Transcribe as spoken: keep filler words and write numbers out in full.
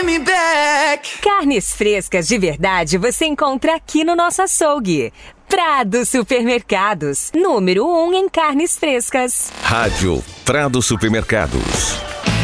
me back. Carnes frescas de verdade você encontra aqui no nosso açougue. Prado Supermercados, número um em carnes frescas. Rádio Prado Supermercados.